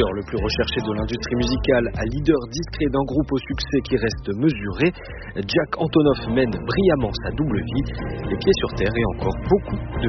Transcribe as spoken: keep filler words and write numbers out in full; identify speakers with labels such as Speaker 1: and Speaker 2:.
Speaker 1: producteur le plus recherché de l'industrie musicale à leader discret d'un groupe au succès qui reste mesuré, Jack Antonoff mène brillamment sa double vie, les pieds sur terre et encore beaucoup de